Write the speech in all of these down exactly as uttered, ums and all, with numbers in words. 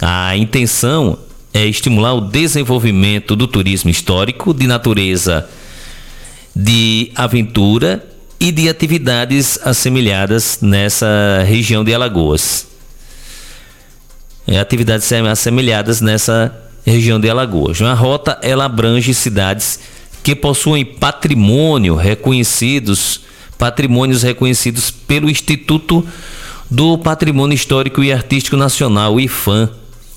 A intenção é estimular o desenvolvimento do turismo histórico de natureza de aventura e de atividades assemelhadas nessa região de Alagoas. É, atividades assemelhadas nessa região de Alagoas. A rota ela abrange cidades que possuem patrimônio reconhecidos, patrimônios reconhecidos pelo Instituto do Patrimônio Histórico e Artístico Nacional, IFAM.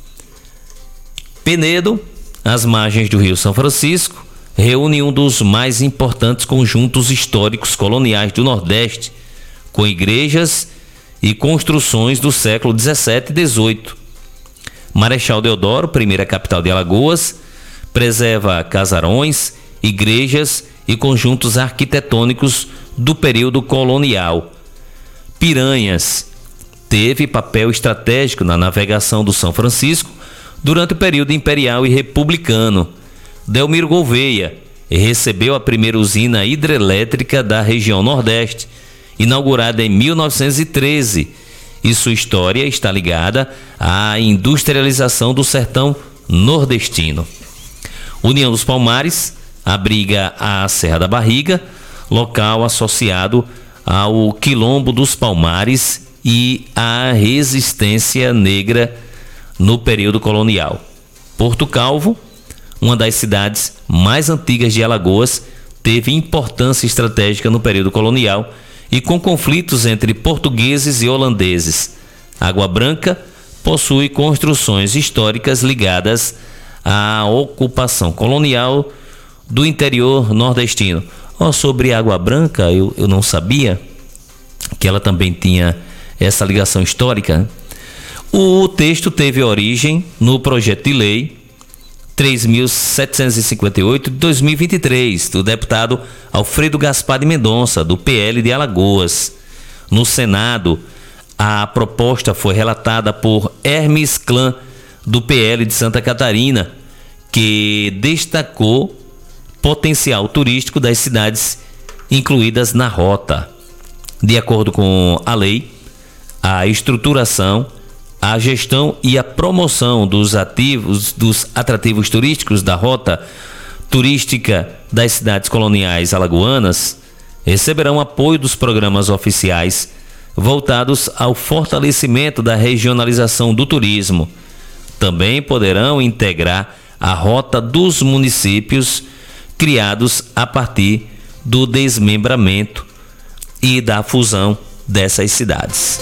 Penedo, às margens do Rio São Francisco, reúne um dos mais importantes conjuntos históricos coloniais do Nordeste, com igrejas e construções do século dezessete e dezoito. Marechal Deodoro, primeira capital de Alagoas, preserva casarões, igrejas e conjuntos arquitetônicos do período colonial. Piranhas teve papel estratégico na navegação do São Francisco durante o período imperial e republicano. Delmiro Gouveia recebeu a primeira usina hidrelétrica da região Nordeste, inaugurada em mil novecentos e treze, e sua história está ligada à industrialização do sertão nordestino. União dos Palmares abriga a Serra da Barriga, local associado ao Quilombo dos Palmares e à resistência negra no período colonial. Porto Calvo, uma das cidades mais antigas de Alagoas, teve importância estratégica no período colonial e com conflitos entre portugueses e holandeses. Água Branca possui construções históricas ligadas à ocupação colonial do interior nordestino. Oh, sobre Água Branca, eu, eu não sabia que ela também tinha essa ligação histórica. O texto teve origem no projeto de lei três mil setecentos e cinquenta e oito de dois mil e vinte e três, do deputado Alfredo Gaspar de Mendonça, do P L de Alagoas. No Senado, a proposta foi relatada por Hermes Clã, do P L de Santa Catarina, que destacou potencial turístico das cidades incluídas na rota. De acordo com a lei, a estruturação, a gestão e a promoção dos ativos, dos atrativos turísticos da rota turística das cidades coloniais alagoanas receberão apoio dos programas oficiais voltados ao fortalecimento da regionalização do turismo. Também poderão integrar a rota dos municípios criados a partir do desmembramento e da fusão dessas cidades.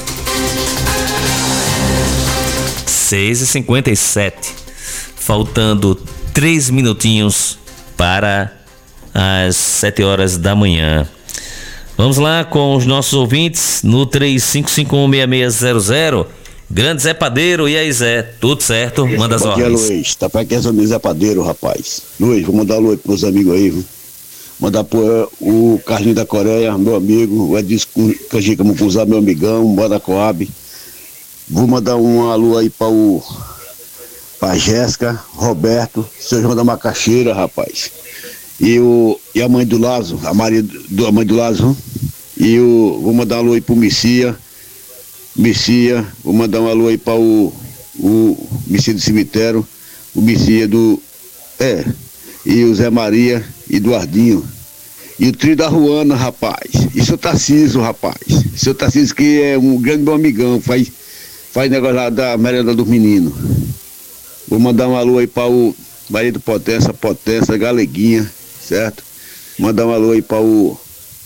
seis e cinquenta e sete, faltando três minutinhos para as sete horas da manhã. Vamos lá com os nossos ouvintes no três cinco cinco um, seis seis zero zero. Grande Zé Padeiro, e aí Zé, tudo certo? Manda as Bom dia, ordens. Luiz, tá pra que essa Zé Padeiro, rapaz. Luiz, vou mandar um oi pros amigos aí, viu? Mandar pro o Carlinho da Coreia, meu amigo, o Edson Canjica Mucuzá, meu amigão, Banda Coab. Vou mandar um alô aí para o para Jéssica, Roberto, seu João da Macaxeira, rapaz. E, o, e a mãe do Lázaro, a Maria do, a mãe do Lázaro. E o, vou mandar um alô aí pro Messia. Messia, vou mandar um alô aí para o, o Messia do Cemitério, o Messia do. É, e o Zé Maria e Eduardinho. E o trio da Ruana, rapaz. E o seu Tarcísio, rapaz. O seu Tarcísio que é um grande meu amigão, faz. Faz negócio lá da merenda dos meninos. Vou mandar um alô aí para o marido Potência, Potência, Galeguinha, certo? Mandar um alô aí para o...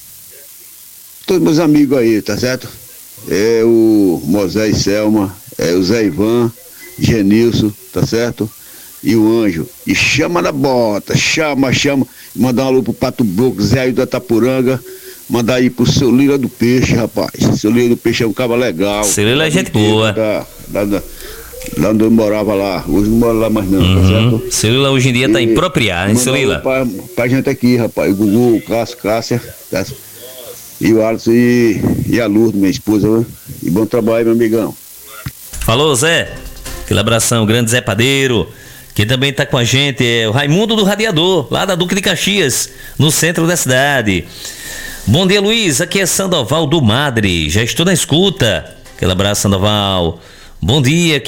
todos meus amigos aí, tá certo? É o Moisés Selma, é o Zé Ivan, Genilson, tá certo? E o Anjo. E chama na bota, chama, chama. Mandar um alô pro Pato Broco, Zé Ailton da Tapuranga. Mandar aí pro seu Lila do Peixe, rapaz. Seu Lila do Peixe é um cara legal. Seu Lila é gente boa. Da, da, da, lá onde eu morava lá. Hoje não moro lá mais não, uhum. Tá certo? Seu Lila hoje em dia e tá impropriado, hein, seu Lila? Pra, pra gente aqui, rapaz. O Gugu, o Cássio, Cássia, tá? E o Alisson e, e a Lourdes, minha esposa, viu? E bom trabalho, meu amigão. Falou, Zé. Aquele abração, grande Zé Padeiro. Quem também tá com a gente é o Raimundo do Radiador, lá da Duque de Caxias, no centro da cidade. Bom dia, Luiz, aqui é Sandoval do Madre, já estou na escuta. Aquele abraço, Sandoval. Bom dia.